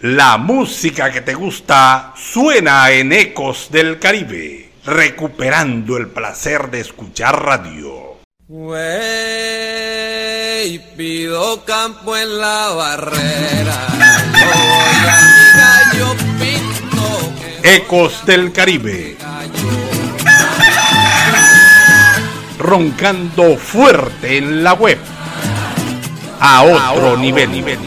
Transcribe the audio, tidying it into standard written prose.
La música que te gusta suena en Ecos del Caribe, recuperando el placer de escuchar radio. Wey, pido campo en la barrera, yo voy a mi gallo pinto. Ecos del Caribe, roncando fuerte en la web, a otro nivel.